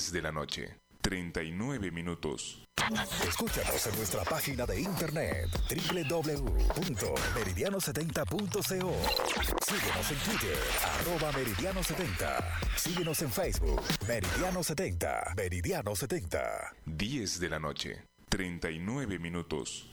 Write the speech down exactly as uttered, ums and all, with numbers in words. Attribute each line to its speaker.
Speaker 1: diez de la noche, treinta y nueve minutos.
Speaker 2: Escúchanos en nuestra página de internet doble u doble u doble u punto meridiano setenta punto co. Síguenos en Twitter, arroba meridiano setenta. Síguenos en Facebook, Meridiano setenta, Meridiano setenta.
Speaker 1: diez de la noche, treinta y nueve minutos.